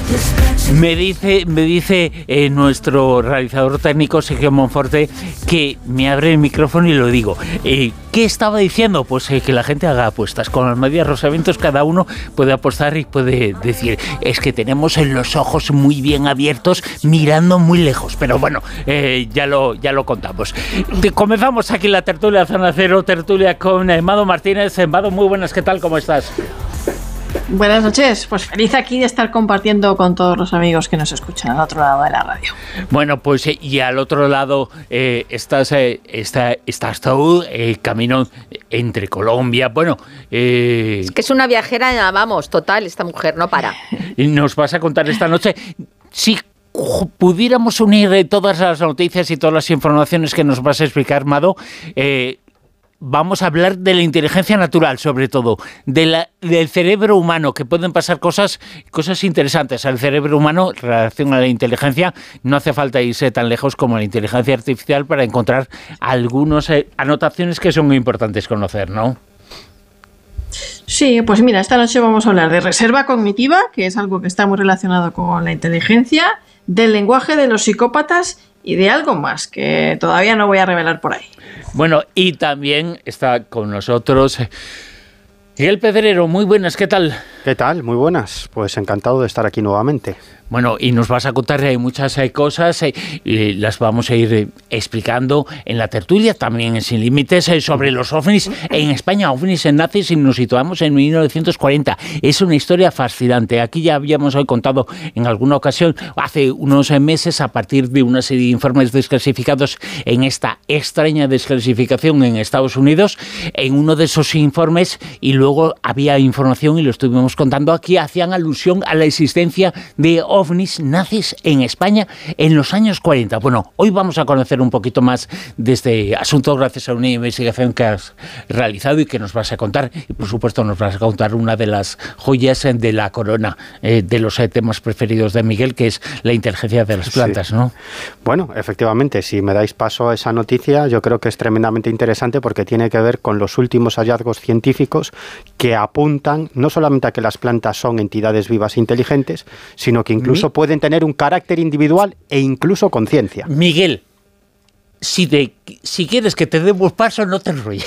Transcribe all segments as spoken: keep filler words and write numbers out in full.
Me dice, me dice eh, nuestro realizador técnico, Sergio Monforte, que me abre el micrófono y lo digo. Eh, ¿Qué estaba diciendo? Pues eh, que la gente haga apuestas. Con las medias Rosaventos cada uno puede apostar y puede decir, es que tenemos los ojos muy bien abiertos mirando muy lejos. Pero bueno, eh, ya, lo, ya lo contamos. Te, comenzamos aquí la tertulia Zona Cero, tertulia con eh, Mado Martínez. Eh, Mado, muy buenas, ¿qué tal? ¿Cómo estás? Buenas noches, pues feliz aquí de estar compartiendo con todos los amigos que nos escuchan al otro lado de la radio. Bueno, pues y al otro lado eh, estás, eh, está, estás tú, eh, camino entre Colombia, bueno... Eh, es que es una viajera, vamos, total, esta mujer no para. Y nos vas a contar esta noche, si pudiéramos unir todas las noticias y todas las informaciones que nos vas a explicar, Mado, eh, vamos a hablar de la inteligencia natural, sobre todo, de la, del cerebro humano, que pueden pasar cosas, cosas interesantes al cerebro humano en relación a la inteligencia. No hace falta irse tan lejos como la inteligencia artificial para encontrar algunas eh, anotaciones que son muy importantes conocer, ¿no? Sí, pues mira, esta noche vamos a hablar de reserva cognitiva, que es algo que está muy relacionado con la inteligencia, del lenguaje de los psicópatas y de algo más que todavía no voy a revelar por ahí. Bueno, y también está con nosotros Miguel Pedrero. Muy buenas, ¿qué tal? ¿Qué tal? Muy buenas. Pues encantado de estar aquí nuevamente. Bueno, y nos vas a contar eh, muchas eh, cosas eh, y las vamos a ir eh, explicando en la tertulia, también en Sin Límites, eh, sobre los ovnis en España, ovnis en nazis, y nos situamos en mil novecientos cuarenta. Es una historia fascinante. Aquí ya habíamos hoy contado en alguna ocasión, hace unos eh, meses, a partir de una serie de informes desclasificados en esta extraña desclasificación en Estados Unidos, en uno de esos informes, y luego había información, y lo estuvimos contando aquí, hacían alusión a la existencia de ovnis nazis en España en los años cuarenta. Bueno, hoy vamos a conocer un poquito más de este asunto gracias a una investigación que has realizado y que nos vas a contar. Y por supuesto nos vas a contar una de las joyas de la corona, eh, de los eh, temas preferidos de Miguel, que es la inteligencia de las plantas, sí. ¿No? Bueno, efectivamente, si me dais paso a esa noticia, yo creo que es tremendamente interesante porque tiene que ver con los últimos hallazgos científicos que apuntan no solamente a que las plantas son entidades vivas e inteligentes, sino que incluso Incluso pueden tener un carácter individual e incluso conciencia. Miguel, si, te, si quieres que te demos paso, no te enrolles.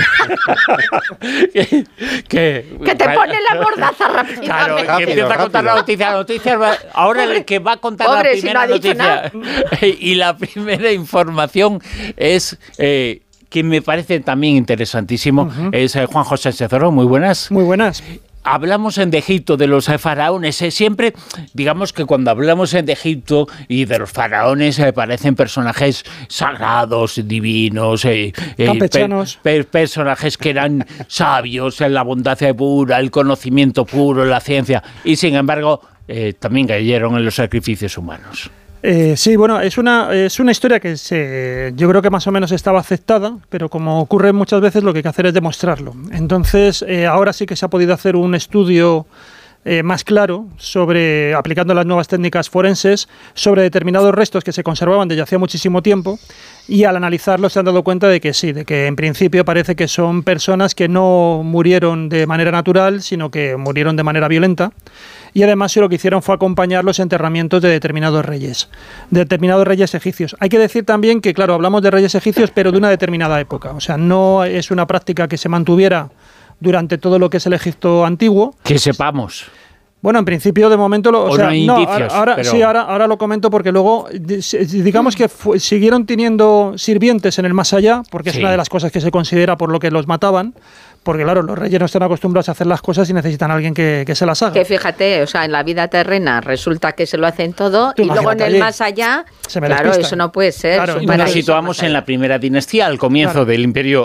que, que, que te pone la mordaza rápidamente. Claro, rápido, que empieza rápido. a contar la noticia. La noticia ahora el que va a contar Pobre, la primera si no noticia. Y la primera información es... Eh, que me parece también interesantísimo, uh-huh. es eh, Juan José Sezoro. Muy buenas. Muy buenas. Hablamos en de Egipto, de los eh, faraones, eh, siempre, digamos que cuando hablamos en de Egipto y de los faraones eh, parecen personajes sagrados, divinos, eh, campechanos, eh, per, per, personajes que eran sabios, en la bondad pura, el conocimiento puro, la ciencia, y sin embargo eh, también cayeron en los sacrificios humanos. Eh, sí, bueno, es una, es una historia que se, yo creo que más o menos estaba aceptada, pero como ocurre muchas veces lo que hay que hacer es demostrarlo. Entonces, eh, ahora sí que se ha podido hacer un estudio eh, más claro sobre, aplicando las nuevas técnicas forenses, sobre determinados restos que se conservaban desde hacía muchísimo tiempo, y al analizarlos se han dado cuenta de que sí, de que en principio parece que son personas que no murieron de manera natural, sino que murieron de manera violenta. Y además lo que hicieron fue acompañar los enterramientos de determinados reyes, de determinados reyes egipcios. Hay que decir también que, claro, hablamos de reyes egipcios, pero de una determinada época. O sea, no es una práctica que se mantuviera durante todo lo que es el Egipto antiguo. Que sepamos. Bueno, en principio, de momento... Lo, o, o sea, no hay no, indicios, ahora, pero... sí, ahora, ahora lo comento porque luego, digamos que fue, siguieron teniendo sirvientes en el más allá, porque sí. Es una de las cosas que se considera por lo que los mataban. Porque claro, los reyes no están acostumbrados a hacer las cosas y necesitan a alguien que, que se las haga. Que fíjate, o sea, en la vida terrena resulta que se lo hacen todo y luego en el allí. Más allá, claro, despistan. Eso no puede ser. Claro, nos situamos en la primera dinastía, al comienzo claro. del Imperio